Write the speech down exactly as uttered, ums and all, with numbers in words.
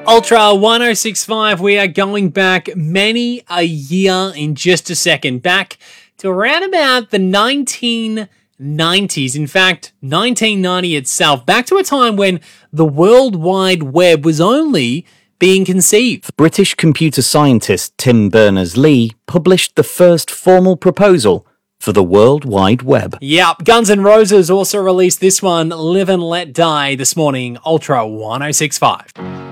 Ultra ten sixty-five, we are going back many a year in just a second, back to around about the nineteen nineties. In fact, nineteen ninety itself, back to a time when the World Wide Web was only being conceived. British computer scientist Tim Berners-Lee published the first formal proposal for the World Wide Web. Yep, Guns N' Roses also released this one, Live and Let Die, this morning, Ultra ten sixty-five.